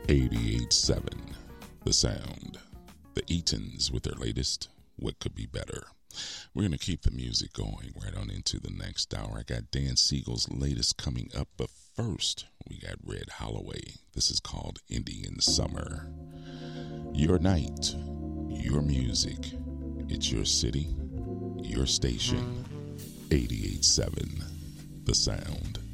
88.7 The Sound. The Eatons with their latest What Could Be Better. We're going to keep the music going right on into the next hour. I got Dan Siegel's latest coming up, but first we got Red Holloway. This is called Indian Summer. Your night, your music. It's your city, your station. 88.7 The Sound.